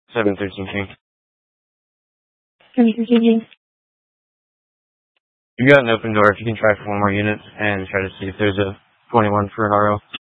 713 King. 713 King. You got an open door. If you can try for one more unit and try to see if there's a 21 for an RO.